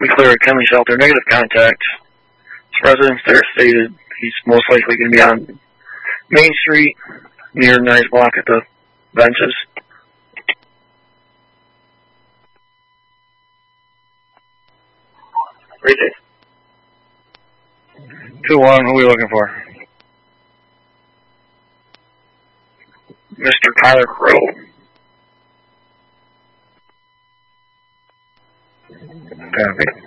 We clear a Kenley shelter. Negative contact. Residents there stated he's most likely going to be on Main Street near Nice Block at the benches. Read it. 2-1, who are we looking for? Mr. Tyler Crow. Copy.